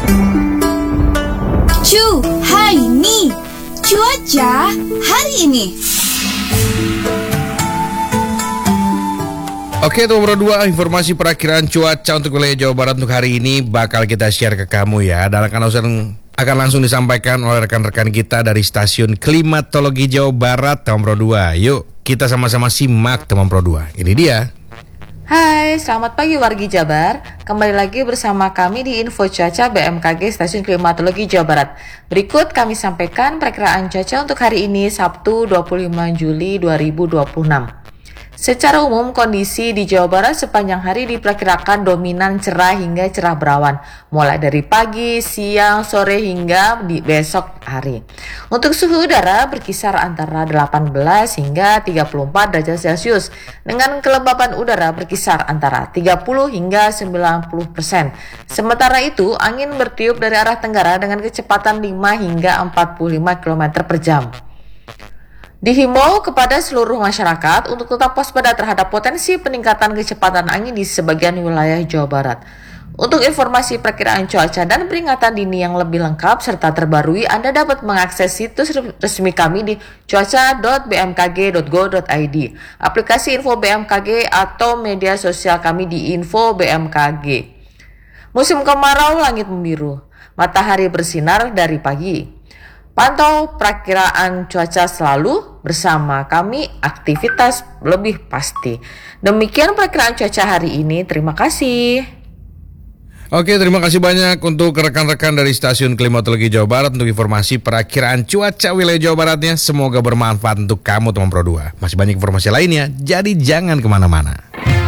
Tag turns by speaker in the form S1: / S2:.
S1: Hai ni, cuaca hari ini.
S2: Oke, nomor 2, informasi perakiraan cuaca untuk wilayah Jawa Barat untuk hari ini bakal kita share ke kamu ya. Dan akan langsung disampaikan oleh rekan-rekan kita dari Stasiun Klimatologi Jawa Barat, nomor 2. Yuk, kita sama-sama simak, nomor 2. Ini dia.
S3: Hai, selamat pagi wargi Jabar. Kembali lagi bersama kami di Info Cuaca BMKG Stasiun Klimatologi Jawa Barat. Berikut kami sampaikan perakiraan cuaca untuk hari ini Sabtu 25 Juli 2026. Secara umum, kondisi di Jawa Barat sepanjang hari diperkirakan dominan cerah hingga cerah berawan, mulai dari pagi, siang, sore hingga di besok hari. Untuk suhu udara berkisar antara 18 hingga 34 derajat Celcius, dengan kelembapan udara berkisar antara 30 hingga 90%. Sementara itu, angin bertiup dari arah tenggara dengan kecepatan 5 hingga 45 km per jam. Dihimbau kepada seluruh masyarakat untuk tetap waspada terhadap potensi peningkatan kecepatan angin di sebagian wilayah Jawa Barat. Untuk informasi perakiraan cuaca dan peringatan dini yang lebih lengkap serta terbarui, Anda dapat mengakses situs resmi kami di cuaca.bmkg.go.id, aplikasi Info BMKG atau media sosial kami di Info BMKG. Musim kemarau, langit membiru, matahari bersinar dari pagi. Pantau perakiraan cuaca selalu bersama kami, aktivitas lebih pasti. Demikian perakiraan cuaca hari ini. Terima kasih.
S2: Oke, terima kasih banyak untuk rekan-rekan dari Stasiun Klimatologi Jawa Barat untuk informasi perakiraan cuaca wilayah Jawa Baratnya. Semoga bermanfaat untuk kamu, teman Pro 2. Masih banyak informasi lainnya, jadi jangan kemana-mana.